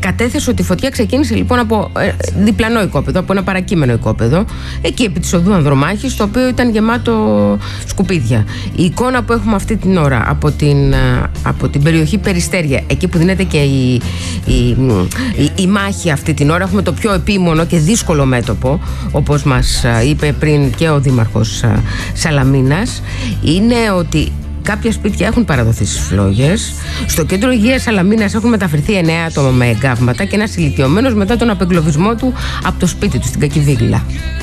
κατέθεσε ότι η φωτιά ξεκίνησε λοιπόν από διπλανό οικόπεδο, από ένα παρακείμενο οικόπεδο, εκεί επί της οδού Ανδρομάχης, το οποίο ήταν γεμάτο σκουπίδια. Η εικόνα που έχουμε αυτή την ώρα από την περιοχή Περιστέρια, εκεί που δίνεται και η μάχη αυτή την ώρα, έχουμε το πιο επίμονο και δύσκολο μέτωπο, όπως μας είπε πριν και ο Δήμαρχος Σαλαμίνας, είναι ότι κάποια σπίτια έχουν παραδοθεί στις φλόγες. Στο κέντρο υγείας Σαλαμίνας έχουν μεταφερθεί 9 άτομα με εγκάβματα και ένας ηλικιωμένος μετά τον απεγκλωβισμό του από το σπίτι του στην Κακιβίγλα.